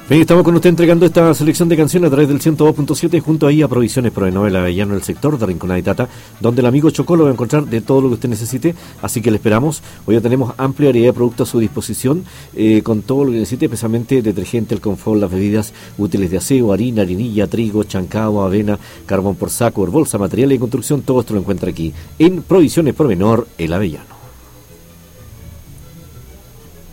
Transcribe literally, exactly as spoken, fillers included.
Bien, estamos con usted entregando esta selección de canciones a través del ciento dos punto siete junto ahí a Provisiones Provenova Avellano, el sector de Rinconada y Tata, donde el amigo Chocó lo va a encontrar de todo lo que usted necesite, así que le esperamos. Hoy ya tenemos amplia variedad de productos a su disposición, eh, con todo lo que necesite, especialmente detergente, el confort, las bebidas útiles de aseo, harina, harinilla, trigo, chancao, avena, carbón por saco, bolsa, materiales de construcción, todo esto lo encuentra aquí en Provisiones Provenor, el Avellano.